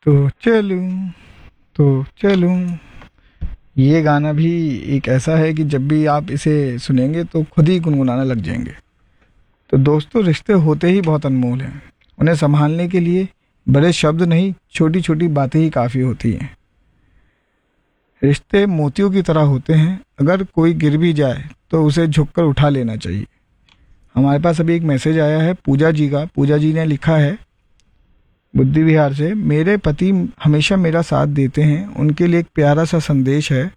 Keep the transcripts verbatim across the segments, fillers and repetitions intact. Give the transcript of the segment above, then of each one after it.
तो चलूं तो चलूं। ये गाना भी एक ऐसा है कि जब भी आप इसे सुनेंगे तो खुद ही गुनगुनाना लग जाएंगे। तो दोस्तों, रिश्ते होते ही बहुत अनमोल हैं। उन्हें संभालने के लिए बड़े शब्द नहीं, छोटी छोटी बातें ही काफ़ी होती हैं। रिश्ते मोतियों की तरह होते हैं, अगर कोई गिर भी जाए तो उसे झुककर उठा लेना चाहिए। हमारे पास अभी एक मैसेज आया है पूजा जी का। पूजा जी ने लिखा है बुद्धि विहार से, मेरे पति हमेशा मेरा साथ देते हैं, उनके लिए एक प्यारा सा संदेश है।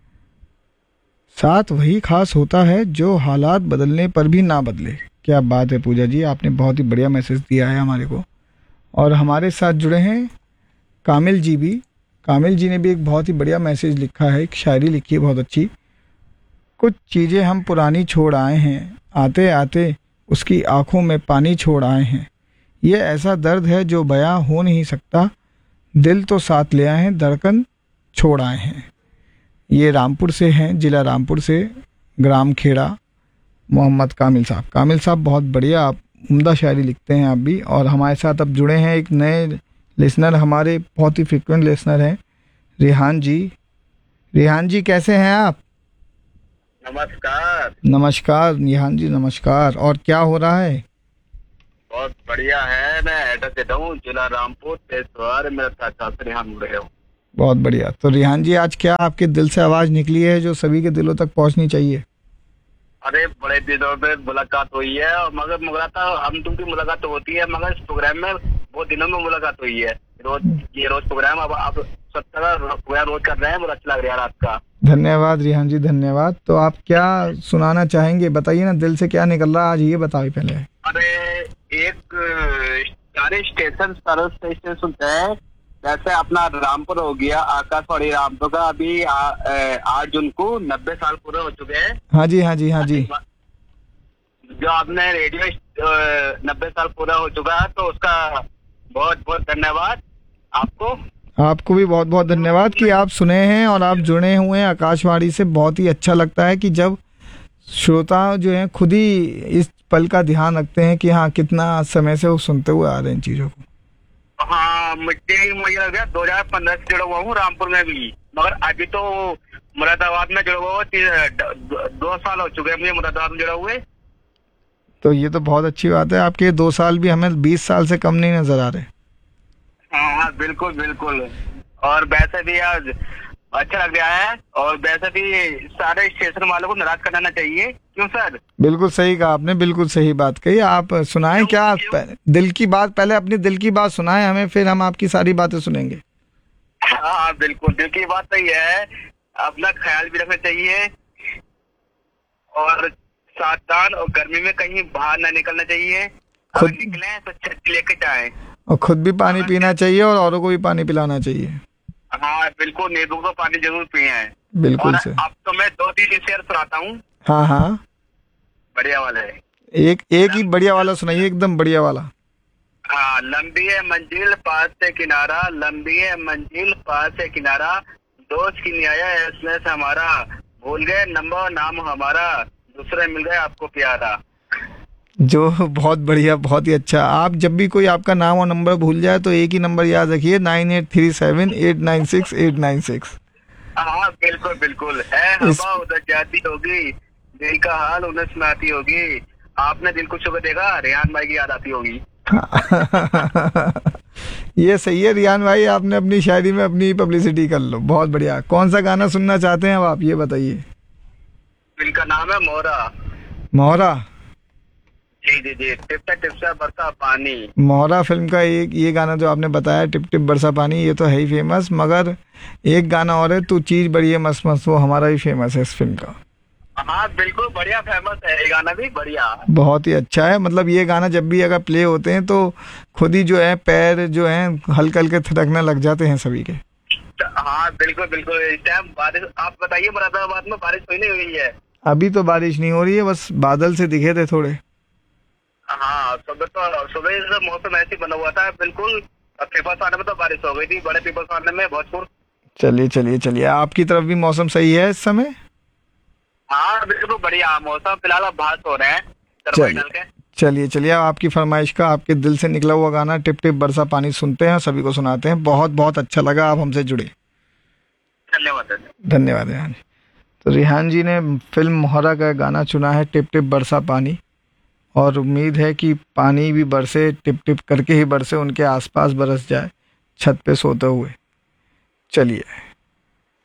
साथ वही खास होता है जो हालात बदलने पर भी ना बदले। क्या बात है पूजा जी, आपने बहुत ही बढ़िया मैसेज दिया है हमारे को। और हमारे साथ जुड़े हैं कामिल जी भी। कामिल जी ने भी एक बहुत ही बढ़िया मैसेज लिखा है, एक शायरी लिखी है बहुत अच्छी। कुछ चीज़ें हम पुरानी छोड़ आए हैं, आते आते उसकी आंखों में पानी छोड़ आए हैं। ये ऐसा दर्द है जो बयां हो नहीं सकता, दिल तो साथ ले आए हैं, धड़कन छोड़ आए हैं। ये रामपुर से हैं, जिला रामपुर से, ग्राम खेड़ा, मोहम्मद कामिल साहब। कामिल साहब बहुत बढ़िया, आप उम्दा शायरी लिखते हैं आप भी। और हमारे साथ अब जुड़े हैं एक नए लिसनर, हमारे बहुत ही फ्रिक्वेंट लिसनर हैं, रेहान जी। रेहान जी कैसे हैं आप? नमस्कार। नमस्कार रेहान जी, नमस्कार। और क्या हो रहा है? बहुत बढ़िया है। मैं एड्रेस देता हूँ, जिला रामपुर, तेजवार। मेरा चाचा से रेहान बोल रहे हो। बहुत बढ़िया। तो रेहान जी, आज क्या आपके दिल से आवाज़ निकली है जो सभी के दिलों तक पहुंचनी चाहिए? अरे बड़े दिनों में मुलाकात हुई है, और मगर मुलाकात हम तुम की मुलाकात तो होती है, मगर इस प्रोग्राम में बहुत दिनों में मुलाकात हुई है। रोज ये रोज प्रोग्राम अब आप सत्तर प्रोग्राम रोज कर रहे हैं, बहुत अच्छा लग रहा है रात का। धन्यवाद रेहान जी, धन्यवाद। तो आप क्या सुनाना चाहेंगे, बताइए ना, दिल से क्या निकल रहा है आज, ये बताइए पहले। अरे एक सारे स्टेशन सारे स्टेशन सुनते हैं, जैसे अपना रामपुर हो गया, आकाशवाणी रामपुर का अभी आठ जून को नब्बे साल पूरे हो चुके हैं। हाँ जी, हाँ जी, हाँ जी। जो आपने रेडियो नब्बे साल पूरा हो चुका है, तो उसका बहुत बहुत धन्यवाद आपको। आपको भी बहुत बहुत धन्यवाद कि आप सुने हैं और आप जुड़े हुए हैं आकाशवाणी से। बहुत ही अच्छा लगता है कि जब श्रोता जो हैं खुद ही इस पल का ध्यान रखते हैं कि हाँ, कितना समय से वो सुनते हुए आ रहे हैं इन चीज़ों को। हाँ, मुझे मुझे लग गया दो हजार पंद्रह से जुड़ा हुआ हूँ रामपुर में भी, मगर अभी तो मुरादाबाद में जुड़ा हुआ दो, दो साल हो चुके हैं मुझे मुरादाबाद में जुड़ा हुए। तो ये तो बहुत अच्छी बात है, आपके दो साल भी हमें बीस साल से कम नहीं नजर आ रहे। हाँ हाँ, बिल्कुल बिल्कुल। और वैसे भी आज अच्छा लग रहा है, और वैसे भी सारे स्टेशन वालों को नाराज करना चाहिए, क्यों सर? बिल्कुल सही कहा आपने, बिल्कुल सही बात कही। आप सुनाएं क्या आप दिल की बात, पहले अपनी दिल की बात सुनाएं हमें, फिर हम आपकी सारी बातें सुनेंगे। हाँ बिल्कुल, दिल की बात तो ये है, अपना ख्याल भी रखना चाहिए, और सावधान, और गर्मी में कहीं बाहर ना निकलना चाहिए। खुद निकले तो छत लेके जाए, और खुद भी पानी पीना चाहिए और औरों को भी पानी पिलाना चाहिए। हाँ बिल्कुल, नींबू का पानी जरूर पिए हैं। बिल्कुल से। अब तो मैं दो तीन शेयर सुनाता हूँ। हाँ हाँ, बढ़िया वाला है। एक एक ही बढ़िया वाला सुनाइए, एकदम बढ़िया वाला। हाँ, लंबी है मंजिल पास से किनारा, लंबी है मंजिल पास से किनारा, दोस्त की न्याया इसमें से हमारा, भूल गए नंबर नाम हमारा, दूसरे मिल गए आपको प्यारा। जो बहुत बढ़िया, बहुत ही अच्छा। आप जब भी कोई आपका नाम और नंबर भूल जाए तो एक ही नंबर याद रखिए, nine eight three seven eight nine six eight nine six. हाँ बिल्कुल बिल्कुल है। हवा उधर जाती होगी, दिल का हाल उन्हें सुनाती होगी, आपने दिल को छू देगा, रेहान भाई की याद आती होगी। ये सही है रियान भाई, आपने अपनी शायरी में अपनी पब्लिसिटी कर लो, बहुत बढ़िया। कौन सा गाना सुनना चाहते हैं अब आप, ये बताइए। इनका नाम है मोहरा। मोहरा? जी जी जी, टिपटा टिपसा बरसा पानी। मोहरा फिल्म का एक ये गाना जो आपने बताया, टिप टिप बरसा पानी, ये तो है ही फेमस, मगर एक गाना और है, तू चीज बड़ी है मस्त मस्त, वो हमारा भी फेमस है इस फिल्म का। हाँ बिल्कुल, बढ़िया फेमस है ये गाना भी, बढ़िया, बहुत ही अच्छा है। मतलब ये गाना जब भी अगर प्ले होते हैं तो खुद ही जो है पैर जो है हल्के हल्के थिरकने लग जाते हैं सभी के। हाँ बिल्कुल बिल्कुल। इस टाइम बारिश, आप बताइए मुरादाबाद में बारिश हुई नहीं हुई है? अभी तो बारिश नहीं हो रही है, बस बादल से दिखे थे थोड़े। हाँ, सुबह तो सुबह से मौसम ऐसे बना हुआ था बिल्कुल। पीपल्स वाले में तो बारिश हो गई थी, बड़े पीपल्स वाले में भोजपुर। चलिए चलिए चलिए, आपकी तरफ भी मौसम सही है इस समय? हाँ बिल्कुल बढ़िया मौसम, फिलहाल अब बाहर हो रहे हैं। चलिए चलिए चलिए, अब आपकी फरमाइश का, आपके दिल से निकला हुआ गाना टिप टिप बरसा पानी सुनते हैं, सभी को सुनाते हैं। बहुत बहुत अच्छा लगा आप हमसे जुड़े। धन्यवाद धन्यवाद। धन्यवाद रेहान। तो रेहान जी ने फिल्म मोहरा का गाना चुना है टिप टिप बरसा पानी, और उम्मीद है कि पानी भी बरसे, टिप टिप करके ही बरसे, उनके आसपास बरस जाए छत पे सोते हुए। चलिए।